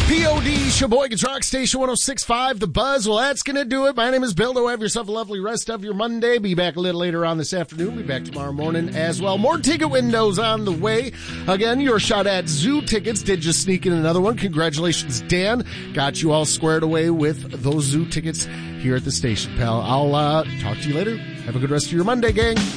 POD, Sheboygan's Rock Station 106.5, The Buzz. Well, that's going to do it. My name is Bill. Have yourself a lovely rest of your Monday. Be back a little later on this afternoon. Be back tomorrow morning as well. More ticket windows on the way. Again, your shot at zoo tickets did just sneak in another one. Congratulations, Dan. Got you all squared away with those zoo tickets here at the station, pal. I'll talk to you later. Have a good rest of your Monday, gang.